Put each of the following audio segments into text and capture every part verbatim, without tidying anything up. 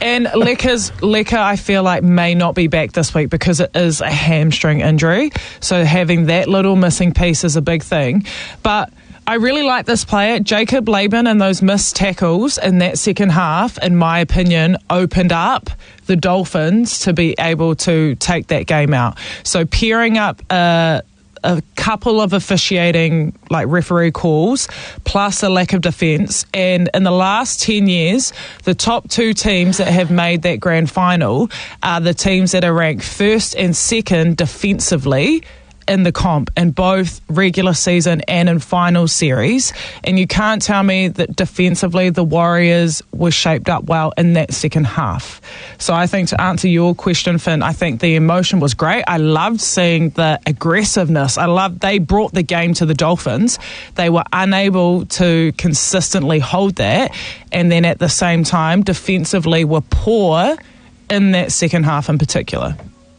And Lecker's, Lecker, I feel like, may not be back this week because it is a hamstring injury. So having that little missing piece is a big thing. But I really like this player. Jacob Laban and those missed tackles in that second half, in my opinion, opened up the Dolphins to be able to take that game out. So pairing up a, a couple of officiating like referee calls plus a lack of defence, and in the last ten years, the top two teams that have made that grand final are the teams that are ranked first and second defensively in the comp in both regular season and in final series, and you can't tell me that defensively the Warriors were shaped up well in that second half. So I think, to answer your question, Finn, I think the emotion was great. I loved seeing the aggressiveness. I loved they brought the game to the Dolphins. They were unable to consistently hold that, and then at the same time defensively were poor in that second half in particular.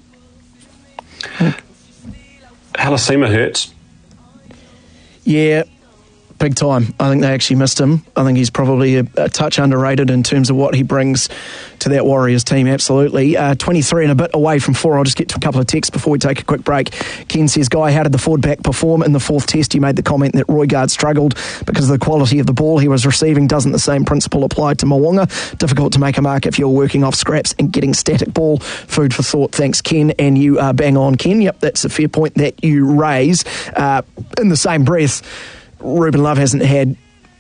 Halasima hurts. Yeah, big time. I think they actually missed him. I think he's probably a, a touch underrated in terms of what he brings to that Warriors team, absolutely. Uh, twenty-three and a bit away from four. I'll just get to a couple of texts before we take a quick break. Ken says, Guy, how did the forward back perform in the fourth test? He made the comment that Roigard struggled because of the quality of the ball he was receiving. Doesn't the same principle apply to Mo'unga? Difficult to make a mark if you're working off scraps and getting static ball. Food for thought. Thanks, Ken. And you are bang on, Ken. Yep, that's a fair point that you raise. Uh, in the same breath, Ruben Love hasn't had,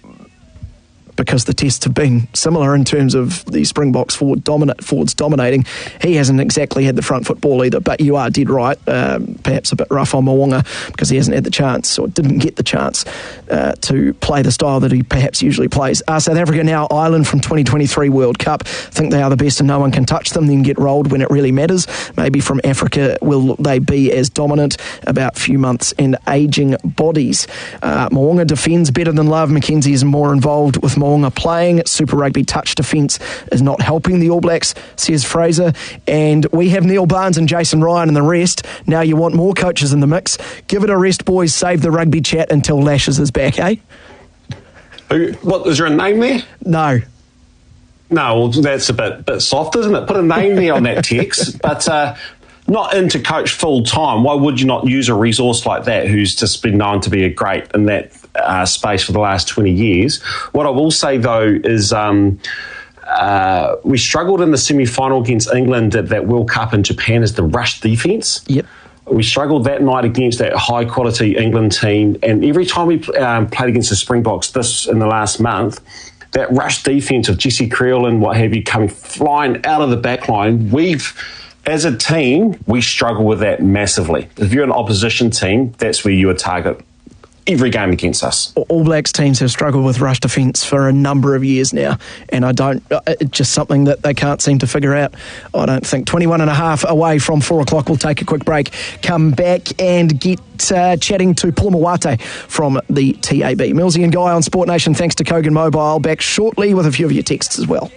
because the tests have been similar in terms of the Springboks forward dominate, forwards dominating, he hasn't exactly had the front foot ball either. But you are dead right, um, perhaps a bit rough on Mo'unga because he hasn't had the chance, or didn't get the chance uh, to play the style that he perhaps usually plays. Uh, South Africa now, Ireland from twenty twenty-three World Cup. Think they are the best and no one can touch them, then get rolled when it really matters. Maybe from Africa will they be as dominant? About few months and ageing bodies. Uh, Mo'unga defends better than Love. Mackenzie is more involved with Mo'unga playing. Super Rugby touch defence is not helping the All Blacks, says Fraser. And we have Neil Barnes and Jason Ryan and the rest. Now you want more coaches in the mix. Give it a rest, boys. Save the rugby chat until Lashes is back, eh? Who, what, is there a name there? No. No, well, that's a bit, bit soft, isn't it? Put a name there on that text. But uh, not into coach full time. Why would you not use a resource like that who's just been known to be a great in that uh, space for the last twenty years? What I will say, though, is um, uh, we struggled in the semi-final against England at that World Cup in Japan as the rush defence. Yep. We struggled that night against that high-quality England team. And every time we um, played against the Springboks this in the last month, that rush defence of Jesse Creel and what have you coming flying out of the back line, we've... as a team, we struggle with that massively. If you're an opposition team, that's where you would target every game against us. All Blacks teams have struggled with rush defence for a number of years now, and I don't, it's just something that they can't seem to figure out, I don't think. twenty-one and a half away from four o'clock. We'll take a quick break, come back and get uh, chatting to Paul Mawate from the T A B. Millsy and Guy on Sport Nation, thanks to Kogan Mobile. Back shortly with a few of your texts as well.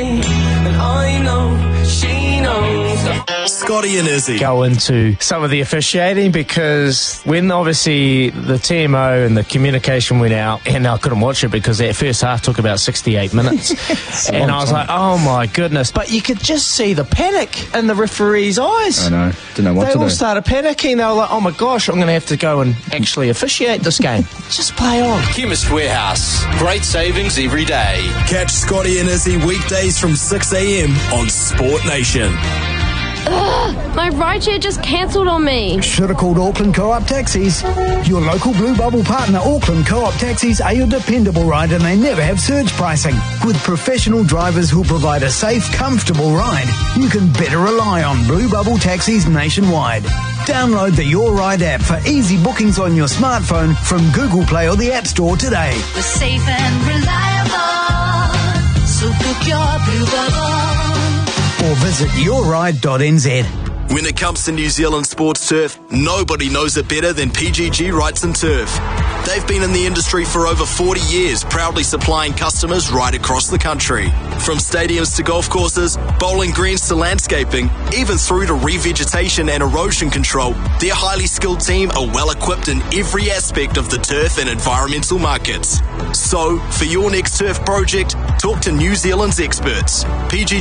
Scotty and Izzy go into some of the officiating, because when obviously the T M O and the communication went out, and I couldn't watch it because that first half took about sixty-eight minutes and I was time. like, oh my goodness, but you could just see the panic in the referee's eyes. I know, didn't know what they to do. all started panicking. They were like, oh my gosh, I'm going to have to go and actually officiate this game. Just play on. Chemist Warehouse, great savings every day. Catch Scotty and Izzy weekdays from six a.m. on Sport Nation. Ugh, my rideshare just cancelled on me. Should have called Auckland Co-op Taxis. Your local Blue Bubble partner, Auckland Co-op Taxis, are your dependable ride, and they never have surge pricing. With professional drivers who'll provide a safe, comfortable ride, you can better rely on Blue Bubble Taxis nationwide. Download the Your Ride app for easy bookings on your smartphone from Google Play or the App Store today. We're safe and reliable, so book your Blue Bubble. Or visit your ride dot n z. When it comes to New Zealand sports turf, nobody knows it better than P G G Wrights and Turf. They've been in the industry for over forty years, proudly supplying customers right across the country. From stadiums to golf courses, bowling greens to landscaping, even through to revegetation and erosion control, their highly skilled team are well equipped in every aspect of the turf and environmental markets. So, for your next turf project, talk to New Zealand's experts. P G